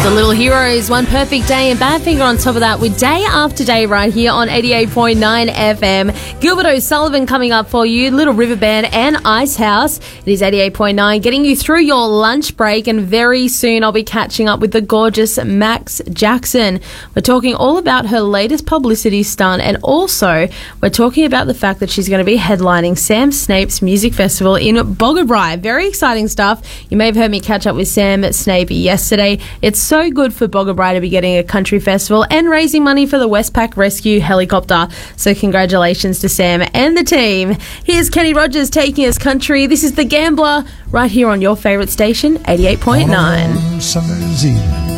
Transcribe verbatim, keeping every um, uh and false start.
The Little Heroes, One Perfect Day, and Badfinger on top of that with Day After Day right here on eighty-eight point nine F M. Gilbert O'Sullivan coming up for you, Little River Band and Icehouse. It is eighty-eight point nine, getting you through your lunch break, and very soon I'll be catching up with the gorgeous Max Jackson. We're talking all about her latest publicity stunt, and also we're talking about the fact that she's going to be headlining Sam Snape's Music Festival in Boggabri. Very exciting stuff. You may have heard me catch up with Sam Snape yesterday. It's so good for Boggabri to be getting a country festival and raising money for the Westpac Rescue Helicopter. So congratulations to Sam and the team. Here's Kenny Rogers taking us country. This is The Gambler right here on your favourite station, eighty-eight point nine. Summer's evening.